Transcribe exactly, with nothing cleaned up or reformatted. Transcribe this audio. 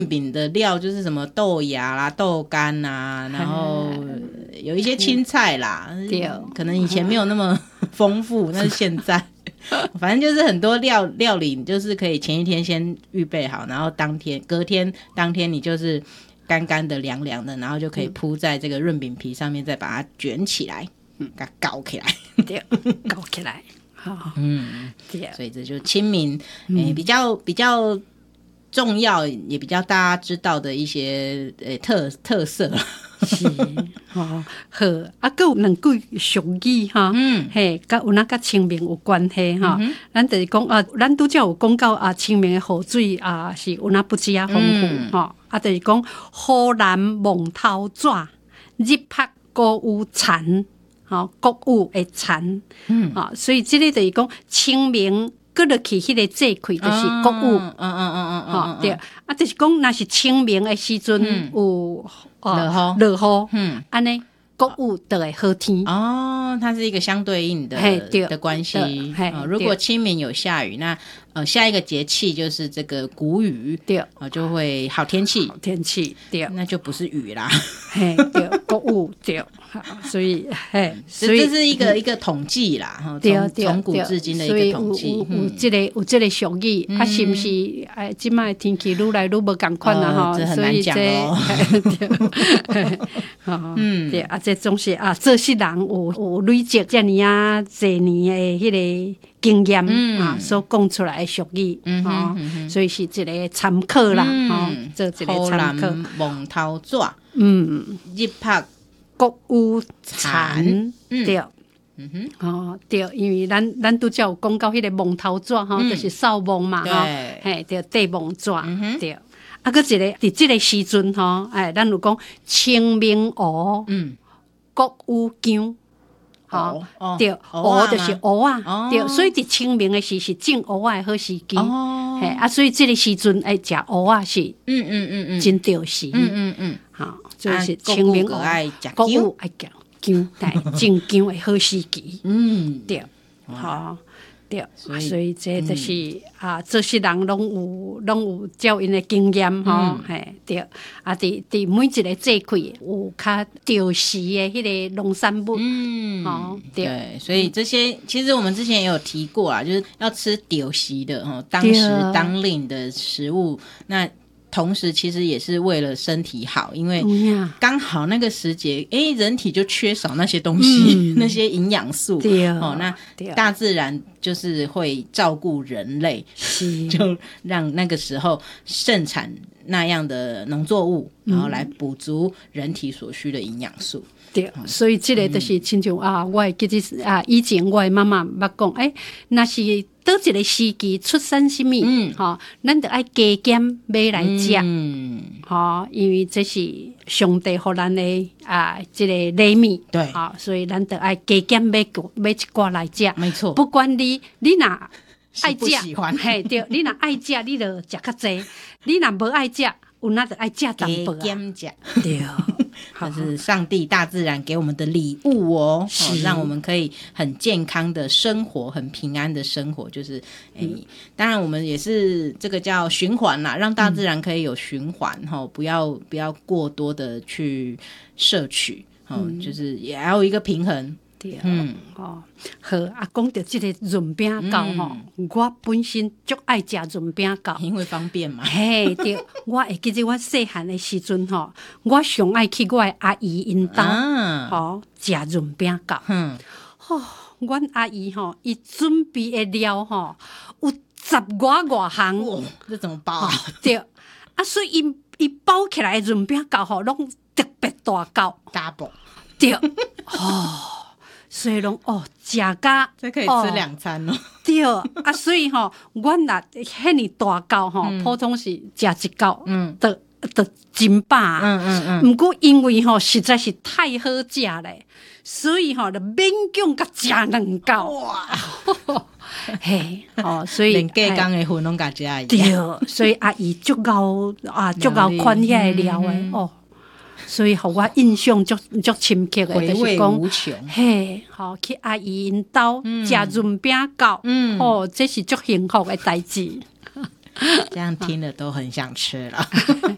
饼的料就是什么豆芽啦、豆干啦，然后有一些青菜啦，可能以前没有那么丰富，那是现在。反正就是很多料料理，你就是可以前一天先预备好，然后当天隔天当天你就是干干的凉凉的，然后就可以铺在这个润饼皮上面，再把它卷起来，嗯，给它搞起来， 对，搞起来，好， 嗯，对，所以这就是清明，欸、比较比较重要，也比较大家知道的一些呃、欸、特特色。 是，哦，好，啊，还有两句俗语哈，嗯，嘿，甲有那甲清明有关系哈，嗯、咱就是讲啊，咱拄则有讲到啊，清明的雨水啊是有那不止啊丰富哈，啊，就是讲河南蒙头纸，日拍歌有蝉，哈，国有会蝉，嗯，啊，所以这个就是讲清明。搁落去迄个节气就是国有，嗯嗯嗯嗯嗯，对，啊，就是讲若是清明的时阵有落雨， 落雨，嗯，安尼国有就会好天。 哦，它是一个相对应的的关系。哦，如果清明有下雨，那呃下一个节气就是这个谷雨，对，哦就会好天气， 好天气，对， 那就不是雨啦。 嘿，对，国有对。所以，嘿， 所以这是一个、嗯、一个统计啦，从从古至今的一个统计。 有有这个有这个俗语，嗯、啊，是不是？哎，今麦天气愈来愈无共款啦，哈、 哦，这很难讲哦。 嗯，对啊，这总是啊，做事人有有累积这么啊多年的迄个经验、嗯、啊，所讲出来的俗语，嗯哼嗯哼，所以是一个参考啦，哈、嗯，做一个参考。 蒙头纸， 嗯， 日拍。 国有蝉，对，嗯哼，哦，对，因为咱咱拄则有讲到迄个蒙头纸吼，嗯、就是扫蒙嘛，吼，嘿，对，地蒙纸，嗯、对，啊，佮一个伫即个时阵吼，哎，咱有讲清明芋，嗯，国有姜，吼、哦，对，芋就是芋啊，哦、对，所以伫清明的时是种芋仔的好时机，哦，嘿，啊，所以即个时阵爱食芋仔是，嗯嗯嗯嗯，真着时，嗯嗯嗯，好。就是清明爱食姜， 国有爱食姜，但种姜的好时机。嗯，对，好，对，所以这就是啊，做事人拢有拢有照因的经验吼，嘿，对，啊，伫伫每一个节气有较着时的迄个农产物，嗯， 好，对，所以这些其实我们之前也有提过啊，就是要吃着时的哈，当时当令的食物，那。同时其实也是为了身体好，因为刚好那个时节，哎、欸，人体就缺少那些东西，嗯、那些营养素。对哦，那大自然就是会照顾人类，就让那个时候盛产那样的农作物，然后来补足人体所需的营养素。 对，所以这个就是亲像、嗯、啊，我会记得啊，以前我的妈妈捌讲，诶，那是倒一个时期出产什么，嗯，吼、哦，咱得爱加减买来食，嗯，吼、哦，因为这是上帝给咱的啊，这个礼物， 对， 好、哦，所以咱得爱加减买买一寡来食， 没错， 不管你你哪爱食，喜欢嘿，对，你若爱食，你就食较济；你若无爱食，有那就爱食淡薄啊， 对。 这是上帝大自然给我们的礼物哦，哦让我们可以很健康的生活，很平安的生活。就是，哎、嗯，当然我们也是这个叫循环啦，让大自然可以有循环哈、嗯，不要不要过多的去摄取，哦、嗯，就是也要有一个平衡。 对，嗯，哦，好啊，讲到这个润饼糕吼、嗯，我本身足爱食润饼糕， 因为方便嘛。 嘿，对，我会记得我细汉的时阵吼，我上爱去我的阿姨因兜，吼食润饼糕。嗯，哦，阮阿姨吼，伊准备的料吼有十外外项， 哇，这怎么包啊？ 对，啊，所以伊伊包起来的润饼糕吼，拢特别大糕 ，double， 对，哦。所以拢哦，食甲这可以吃两餐哦。 对啊，所以吼、喔，阮若遐尼大糕吼、嗯，普通是食一糕，嗯，得得真饱、啊，嗯嗯嗯。毋过因为吼、喔、实在是太好食咧，所以吼、喔、就勉强甲食两糕。哇！嘿，哦，所以连隔工的份拢甲食伊。 对，所以阿姨足够啊，足够款遐料诶，哦。所以，互我印象足足深刻的，就是讲，嘿，好去阿姨因兜食润饼糕，嗯，哦，这是足幸福的代志。 这样听了都很想吃了。